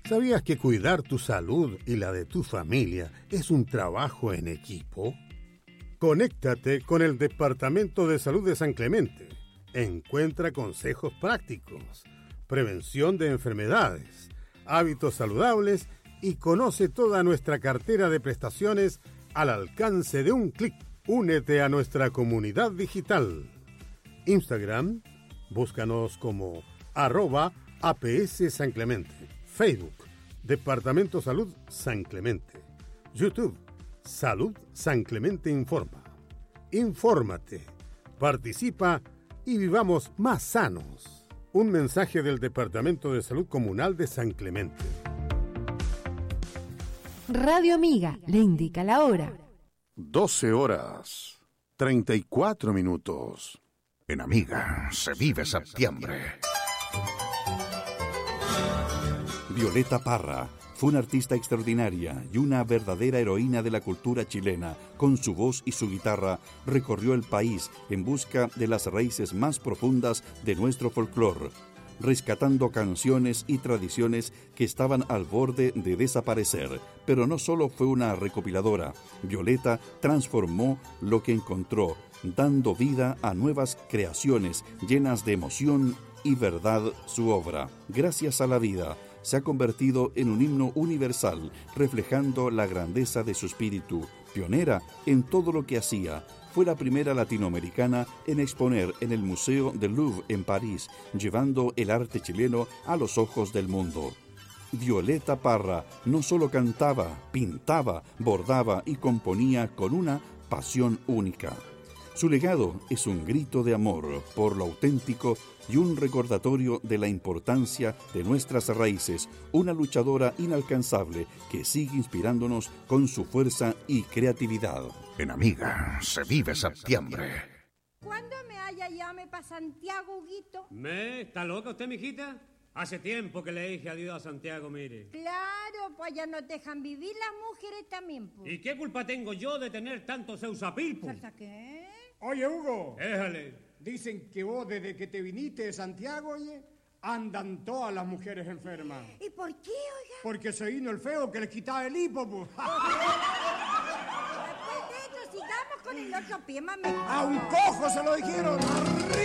¿Sabías que cuidar tu salud y la de tu familia es un trabajo en equipo? Conéctate con el Departamento de Salud de San Clemente. Encuentra consejos prácticos, prevención de enfermedades, hábitos saludables y conoce toda nuestra cartera de prestaciones al alcance de un clic. Únete a nuestra comunidad digital. Instagram, búscanos como @APS San Clemente. Facebook, Departamento Salud San Clemente. YouTube, Salud San Clemente Informa. Infórmate, participa y vivamos más sanos. Un mensaje del Departamento de Salud Comunal de San Clemente. Radio Amiga le indica la hora. 12:34. En Amiga se vive septiembre. Violeta Parra fue una artista extraordinaria y una verdadera heroína de la cultura chilena. Con su voz y su guitarra recorrió el país en busca de las raíces más profundas de nuestro folclore, rescatando canciones y tradiciones que estaban al borde de desaparecer. Pero no solo fue una recopiladora, Violeta transformó lo que encontró, dando vida a nuevas creaciones llenas de emoción y verdad. Su obra, Gracias a la vida, se ha convertido en un himno universal, reflejando la grandeza de su espíritu. Pionera en todo lo que hacía, fue la primera latinoamericana en exponer en el Museo del Louvre en París, llevando el arte chileno a los ojos del mundo. Violeta Parra no solo cantaba, pintaba, bordaba y componía con una pasión única. Su legado es un grito de amor por lo auténtico y un recordatorio de la importancia de nuestras raíces, una luchadora inalcanzable que sigue inspirándonos con su fuerza y creatividad. En Amiga se vive septiembre. ¿Cuándo me haya llame pa' Santiago, Huguito? ¿Está loca usted, mijita? Hace tiempo que le dije adiós a Santiago, mire. Claro, pues allá no dejan vivir las mujeres también, pues. ¿Y qué culpa tengo yo de tener tantos eusapilpos? ¿Hasta qué? Oye, Hugo. Déjale. Dicen que vos, desde que te viniste de Santiago, oye, andan todas las mujeres enfermas. ¿Y por qué, oiga? Porque se vino el feo que les quitaba el hipo, pues. Después de esto, sigamos con el otro pie, mami. A un cojo se lo dijeron.